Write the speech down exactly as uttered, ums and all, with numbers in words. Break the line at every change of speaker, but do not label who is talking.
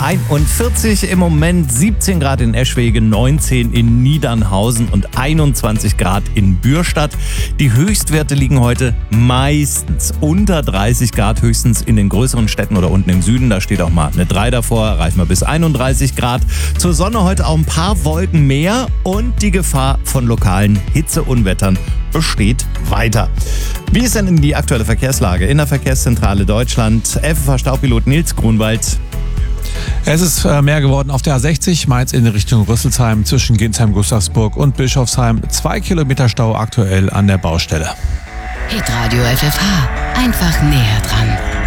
einundvierzig, im Moment siebzehn Grad in Eschwege, neunzehn in Niedernhausen und einundzwanzig Grad in Bürstadt. Die Höchstwerte liegen heute meistens unter dreißig Grad, höchstens in den größeren Städten oder unten im Süden. Da steht auch mal eine drei davor, erreichen wir bis einunddreißig Grad. Zur Sonne heute auch ein paar Wolken mehr und die Gefahr von lokalen Hitzeunwettern besteht weiter. Wie ist denn die aktuelle Verkehrslage in der Verkehrszentrale Deutschland? F F H-Staupilot Nils Grunwald.
Es ist mehr geworden auf der A sechzig, Mainz in Richtung Rüsselsheim zwischen Ginsheim, Gustavsburg und Bischofsheim. Zwei Kilometer Stau aktuell an der Baustelle.
Hitradio F F H, einfach näher dran.